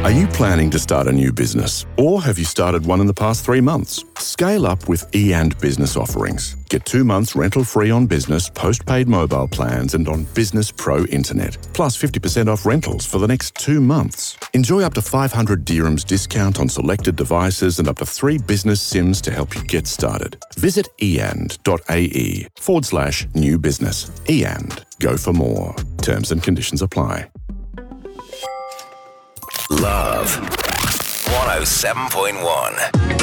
Are you planning to start a new business? Or have you started one in the past 3 months? Scale up with eAnd Business offerings. Get 2 months rental free on business, postpaid mobile plans and on Business Pro Internet. Plus 50% off rentals for the next 2 months. Enjoy up to 500 dirhams discount on selected devices and up to 3 business SIMs to help you get started. Visit eand.ae/new business. eAnd. Go for more. Terms and conditions apply. Love 107.1.